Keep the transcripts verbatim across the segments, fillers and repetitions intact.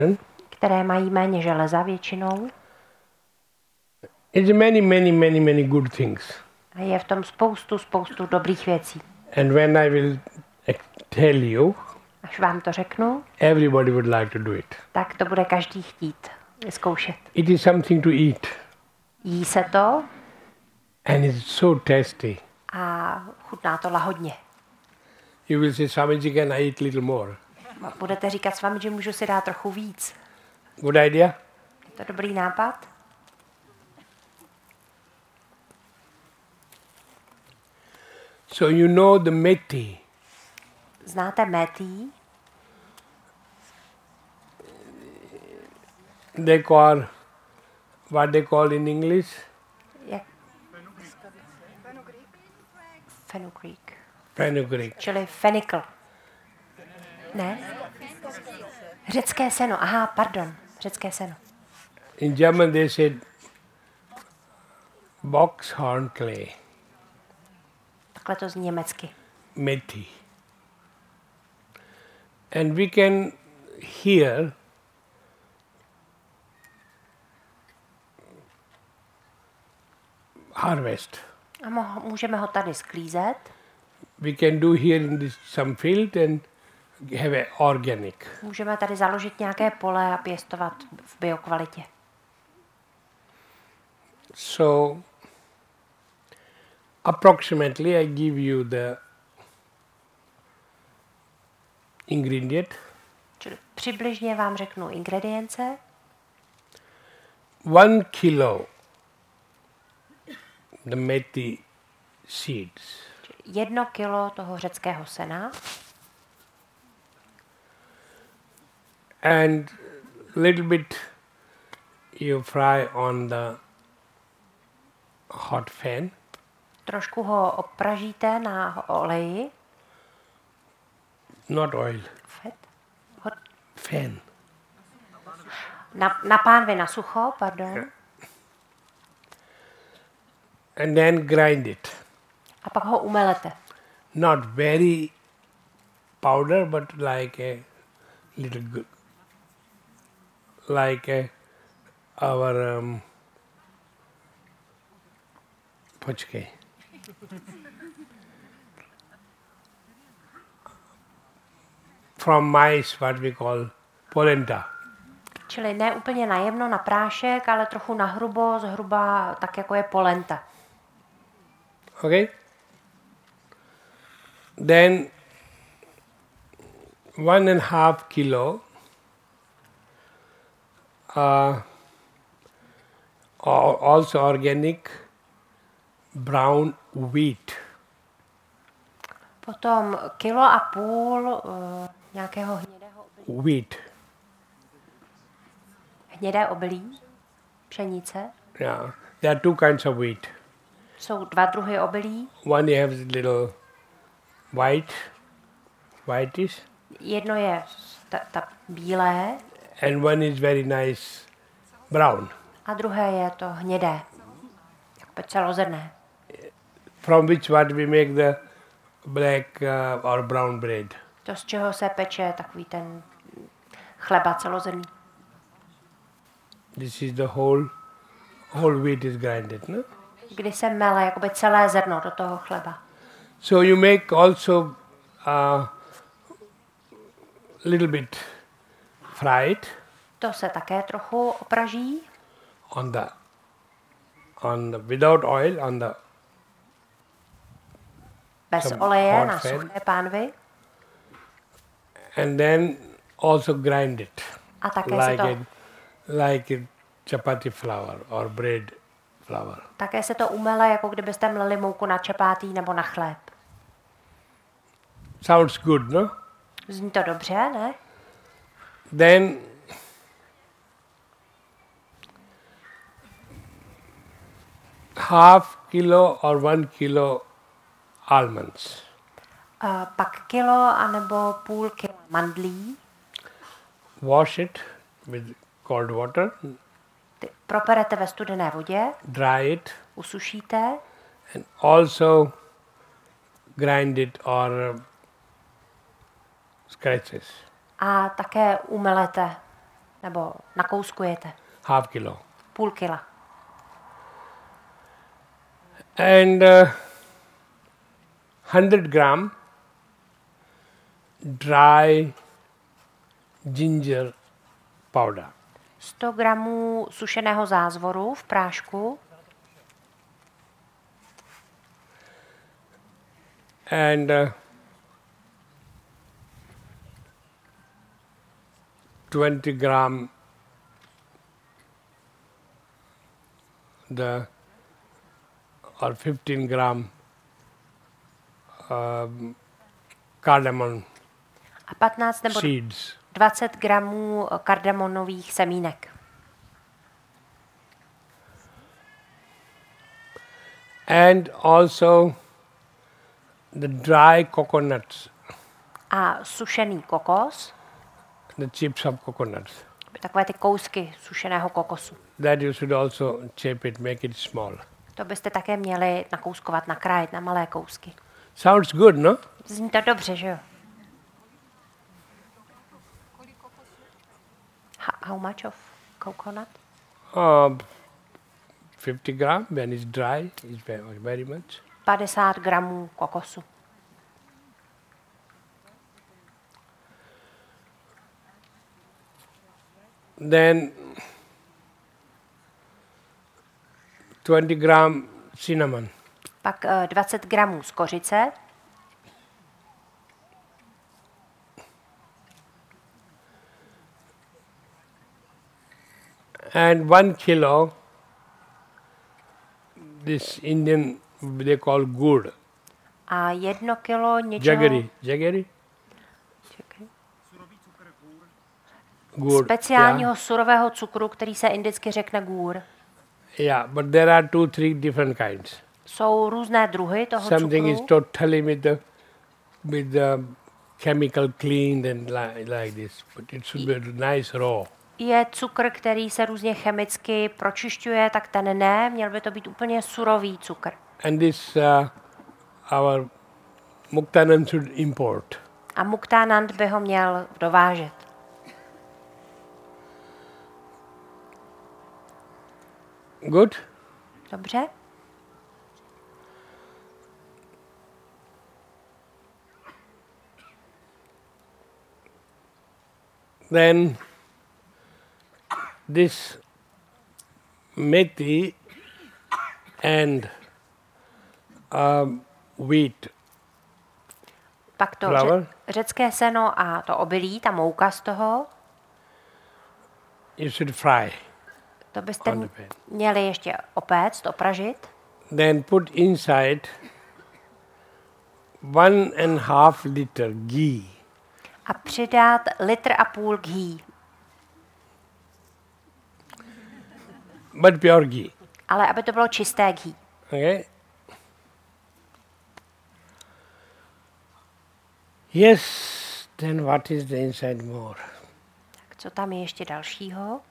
které mají méně železa většinou. It's many, many, many, many good things. A je v tom spoustu, spoustu dobrých věcí. And when I will tell you, až vám to řeknu, everybody would like to do it. Tak to bude každý chtít zkoušet. It is something to eat. Jí se to. And it's so tasty. A chutná to lahodně. You will say, Swamiji, can I eat little more? Budete říkat s vámi, že můžu si dát trochu víc. Good idea? Je to dobrý nápad? So you know the methi. Znáte methi? They call, what they call in English? Jak? Fenugreek. Fenugreek. Čili fenikl. Ne? Řecké seno. Aha, pardon. Řecké seno. In German they said boxhorn clay. Takhle to zní německy. Methi. And we can hear harvest. A mo- můžeme ho tady sklízet. We can do here in this some field and have a organic. Můžeme tady založit nějaké pole a pěstovat v biokvalitě. So approximately I give you the ingredient. Čili přibližně vám řeknu ingredience. One kilo the methi seeds. Jedno kilo toho řeckého sena. And little bit you fry on the hot fan. Trošku ho opražíte na oleji. Not oil. Fat. Hot. Fan. Na, na pánvi na sucho, pardon. And then grind it. A pak ho umelete. Not very powder, but like a little good, like a, our um, počkej. From mice, what we call polenta. Čili ne úplně najemno na prášek, ale trochu nahrubo, zhruba tak, jako je polenta. Okay? Then one and a half kilo uh, also organic brown wheat. Potom kilo a půl uh, nějakého hnědého obilí. Wheat. Hnědé obilí, pšenice. Yeah, there are two kinds of wheat. Jsou dva druhy obilí. One you have little white, whitish. Jedno je ta, ta bílé. And one is very nice brown. A druhé je to hnědé, jako celozrnné. From which what we make the black uh, or brown bread. To, z čeho se peče takový ten chleba celozrnný. This is the whole, whole wheat is grinded, no? Kdy se mele jakoby celé zrno do toho chleba. So you make also uh, little bit fried. To se také trochu opraží. On the, on the without oil, on the Bez oleje na suché pánvi. And then also grind it. A také like se to, a, like a chapati flour or bread flour. také se to umele, jako kdybyste mleli mouku na čapátí nebo na chléb. Sounds good, no? Zní to dobře, ne? Then half kilo or one kilo almonds. Uh, pak kilo anebo půl kilo mandlí. Wash it with cold water. Ty properete ve studené vodě. Dry it. Usušíte. And also grind it or uh, scratches. A také umelete Nebo nakouskujete. half kilo. Půl kila. And uh, one hundred gram dry ginger powder. sto gramů sušeného zázvoru v prášku. And uh, twenty gram the or fifteen gram um, cardamom A patnáct nebo seeds. dvacet gramů kardamonových semínek. And also the dry coconuts, A sušený kokos. the chips of coconuts. Takové ty kousky sušeného kokosu. That you should also chip it, make it small. To byste také měli nakouskovat, nakrájet na malé kousky. Sounds good, no? Zní to dobře, že jo? Ho- How much of coconut? Uh, fifty gram when it's dry is very, very much. padesát gramů kokosu. Then twenty gram cinnamon. Pak eh, dvacet gramů z kořice. And one kilo this Indian they call gur. A jedno kilo něčeho... Jaggery. Jaggery? Čekaj. Gur. Speciálního surového cukru, který se indicky řekne gůr. Yeah. yeah, but there are two, three different kinds. Jsou různé druhy toho Something is cukru. totally with the with the chemical cleaned and li- like this, but it should be nice raw. Je cukr, který se různě chemicky pročišťuje, tak ten ne, měl by to být úplně surový cukr. And this uh, our Muktanand should import. A Muktanand by ho měl dovážet. Good? Dobře? Then this methi and um, wheat Pak to Flour? ře- řecké seno a to obilí, ta mouka z toho, you should fry. to byste On m- the pan. měli ještě opéct, opražit. Then put inside one and half liter ghee. A přidat litr a půl ghee, But pure ghee. ale aby to bylo čisté ghee. Okay? Yes, then what is the inside more? Tak co tam je ještě dalšího?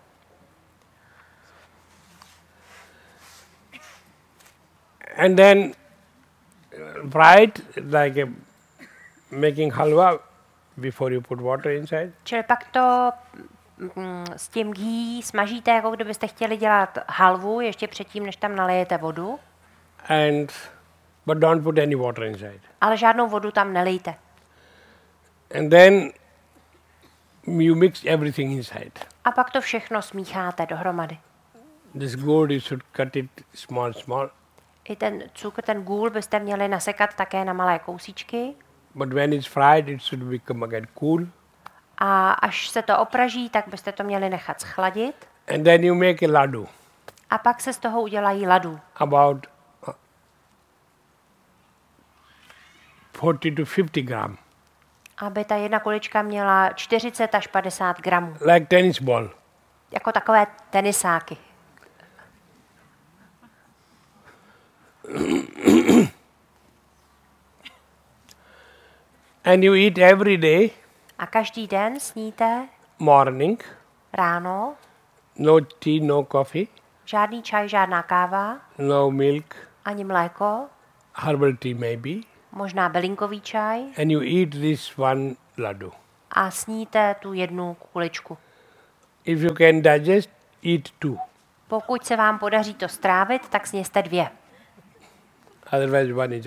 And then uh, fry it like a, making halwa before you put water inside. Čili pak to mm, s tím ghee smažíte, jako kdybyste chtěli dělat halvu, ještě předtím, než tam nalijete vodu, And but don't put any water inside. ale žádnou vodu tam nelijte. And then you mix everything inside. A pak to všechno smícháte dohromady. This gourd you should cut it small, small. I ten cukr, ten gůl byste měli nasekat také na malé kousíčky. But when it's fried, it should become again cool. A až se to opraží, tak byste to měli nechat schladit. And then you make a ladu, A pak se z toho udělají ladu. about uh, forty to fifty gram, Aby ta jedna kulička měla čtyřicet až padesát gramů. like tennis ball. Jako takové tenisáky. And you eat every day, A každý den sníte morning, ráno, no tea, no coffee, žádný čaj, žádná káva, no milk, ani mléko, herbal tea maybe, možná bylinkový čaj and you eat this one laddu. a sníte tu jednu kuličku. If you can digest, eat two. Pokud se vám podaří to strávit, tak sněste dvě. Otherwise one is